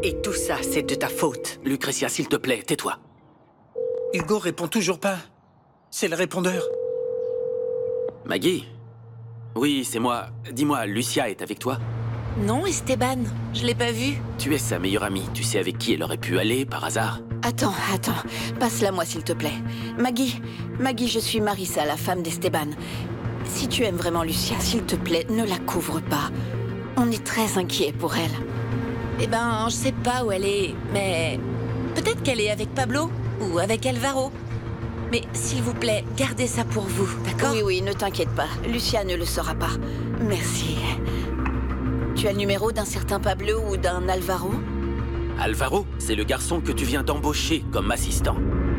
Et tout ça, c'est de ta faute. Lucretia, s'il te plaît, tais-toi. Hugo répond toujours pas. C'est le répondeur. Maggie? Oui, c'est moi. Dis-moi, Lucia est avec toi? Non, Esteban, je l'ai pas vue. Tu es sa meilleure amie. Tu sais avec qui elle aurait pu aller, par hasard? Attends, passe-la-moi s'il te plaît. Maggie, je suis Marissa, la femme d'Esteban. Si tu aimes vraiment Lucia, s'il te plaît, ne la couvre pas. On est très inquiets pour elle. Eh ben, je sais pas où elle est, mais... peut-être qu'elle est avec Pablo ou avec Alvaro. Mais s'il vous plaît, gardez ça pour vous, d'accord? Oui, ne t'inquiète pas. Lucia ne le saura pas. Merci. Tu as le numéro d'un certain Pablo ou d'un Alvaro? Alvaro, c'est le garçon que tu viens d'embaucher comme assistant.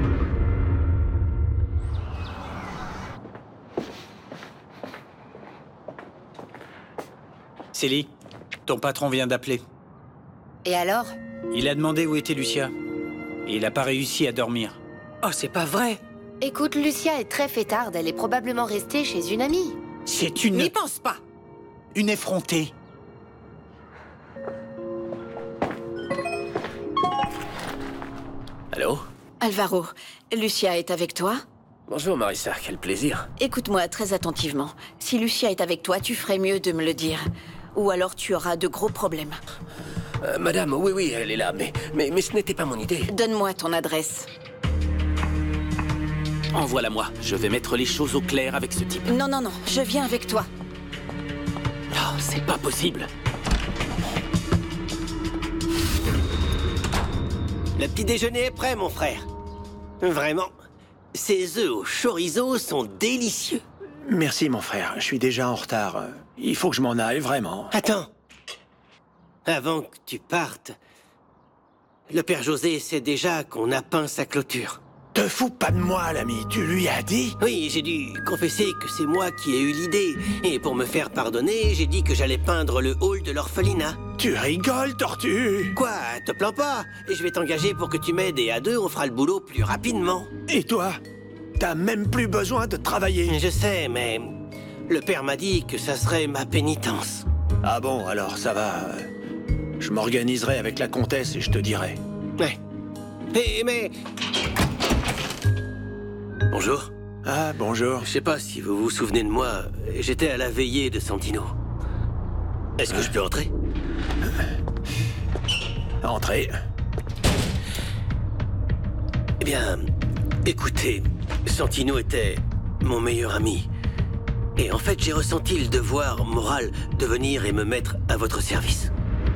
Célie, ton patron vient d'appeler. Et alors? Il a demandé où était Lucia. Et il n'a pas réussi à dormir. Oh, c'est pas vrai. Écoute, Lucia est très fêtarde. Elle est probablement restée chez une amie. C'est une... N'y pense pas. une effrontée. Allô? Alvaro, Lucia est avec toi? Bonjour Marissa, quel plaisir. Écoute-moi très attentivement. Si Lucia est avec toi, tu ferais mieux de me le dire. Ou alors tu auras de gros problèmes. Madame, oui, elle est là, mais ce n'était pas mon idée. Donne-moi ton adresse. Envoie-la-moi, je vais mettre les choses au clair avec ce type. Non, je viens avec toi. Oh, c'est pas possible. Le petit déjeuner est prêt, mon frère. Vraiment, ces œufs au chorizo sont délicieux. Merci, mon frère. Je suis déjà en retard. Il faut que je m'en aille, vraiment. Attends. Avant que tu partes, le père José sait déjà qu'on a peint sa clôture. Te fous pas de moi, l'ami. Tu lui as dit? Oui, j'ai dû confesser que c'est moi qui ai eu l'idée. Et pour me faire pardonner, j'ai dit que j'allais peindre le hall de l'orphelinat. Tu rigoles, tortue? Quoi? Te plains pas. Et je vais t'engager pour que tu m'aides et à deux, on fera le boulot plus rapidement. Et toi? T'as même plus besoin de travailler. Je sais, mais le père m'a dit que ça serait ma pénitence. Ah bon, alors ça va. Je m'organiserai avec la comtesse et je te dirai. Ouais. Mais... Bonjour. Ah, bonjour. Je sais pas si vous vous souvenez de moi, j'étais à la veillée de Santino. Est-ce que je peux entrer? Entrez. Eh bien, écoutez, Santino était mon meilleur ami. Et en fait, j'ai ressenti le devoir moral de venir et me mettre à votre service.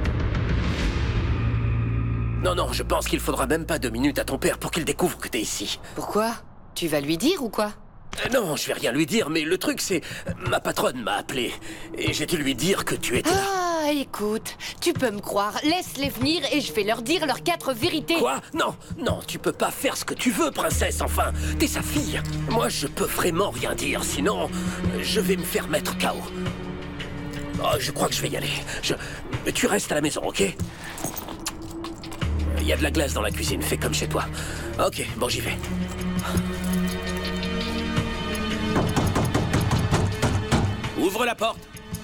Non, je pense qu'il faudra même pas 2 minutes à ton père pour qu'il découvre que t'es ici. Pourquoi? Tu vas lui dire ou quoi? Non, je vais rien lui dire, mais le truc c'est... Ma patronne m'a appelé, et j'ai dû lui dire que tu étais là. Ah, écoute, tu peux me croire. Laisse-les venir et je vais leur dire leurs 4 vérités. Quoi? Non, tu peux pas faire ce que tu veux, princesse, enfin. T'es sa fille. Moi, je peux vraiment rien dire, sinon... je vais me faire mettre KO. Oh, je crois que je vais y aller. Tu restes à la maison, ok? Il y a de la glace dans la cuisine, fais comme chez toi. Ok, bon, j'y vais. Ouvre la porte.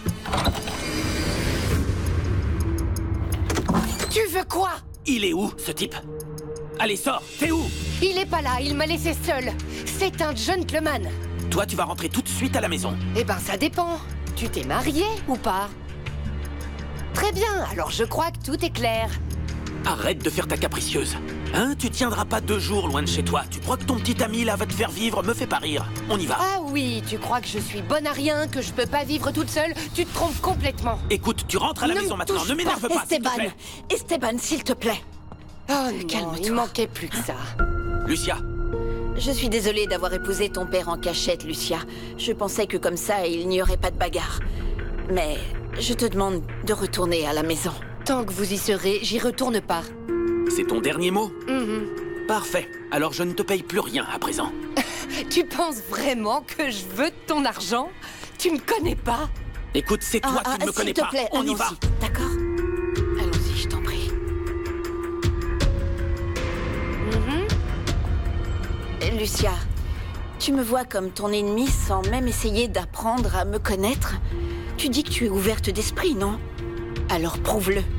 Tu veux quoi? Il est où, ce type? Allez, sors. T'es où? Il est pas là, il m'a laissé seul. C'est un gentleman. Toi, tu vas rentrer tout de suite à la maison. Eh ben, ça dépend. Tu t'es marié ou pas? Très bien, alors je crois que tout est clair. Arrête de faire ta capricieuse. Hein? Tu tiendras pas 2 jours loin de chez toi. Tu crois que ton petit ami là va te faire vivre? Me fais pas rire. On y va. Ah oui, tu crois que je suis bonne à rien, que je peux pas vivre toute seule? Tu te trompes complètement. Écoute, tu rentres à la maison maintenant. Ne m'énerve pas, s'il te plaît. Esteban, s'il te plaît. Oh non, Calme-toi. il manquait plus que ça. Lucia. Je suis désolée d'avoir épousé ton père en cachette, Lucia. Je pensais que comme ça, il n'y aurait pas de bagarre. Mais je te demande de retourner à la maison. Tant que vous y serez, j'y retourne pas. C'est ton dernier mot? Mhm. Parfait. Alors je ne te paye plus rien à présent. Tu penses vraiment que je veux ton argent? Tu me connais pas? Écoute, c'est toi qui ne me connais pas. S'il te plaît, On y va. allons-y, d'accord? Allons-y, je t'en prie. Lucia, tu me vois comme ton ennemi sans même essayer d'apprendre à me connaître? Tu dis que tu es ouverte d'esprit, non? Alors prouve-le.